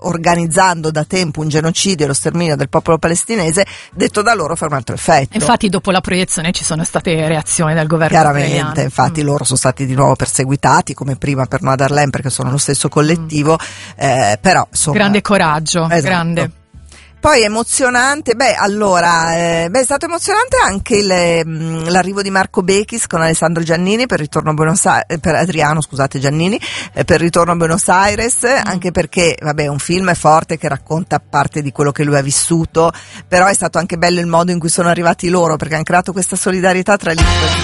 organizzando da tempo un genocidio e lo sterminio del popolo palestinese, detto da loro fa un altro effetto. Infatti dopo la proiezione ci sono state reazioni del governo chiaramente israeliano. Infatti loro sono stati di nuovo perseguitati come prima per Noad Harlem, perché sono lo stesso collettivo, però insomma, grande coraggio, esatto. grande. Poi emozionante, è stato emozionante anche l'arrivo di Marco Bechis con Alessandro Giannini per Ritorno a Buenos Aires, per Adriano, scusate, Giannini, per Ritorno a Buenos Aires, anche perché, vabbè, un film forte che racconta parte di quello che lui ha vissuto, però è stato anche bello il modo in cui sono arrivati loro, perché hanno creato questa solidarietà tra gli